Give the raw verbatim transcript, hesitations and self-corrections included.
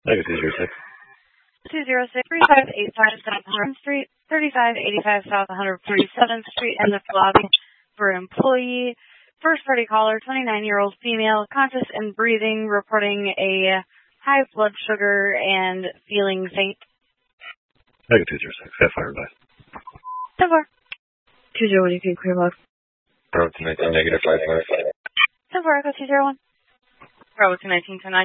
Negative two zero six. two zero six, three five eight five South one hundredth Street, thirty-five eighty-five South one hundred forty-seventh Street, and the lobby for employee. First party caller, twenty-nine-year-old female, conscious and breathing, reporting a high blood sugar and feeling faint. Negative two zero six. Have fire advice. So far. two zero one, you can clear box. Bravo two nineteen, negative five five. So far, Echo two zero one. Bravo two nineteen, ten nine.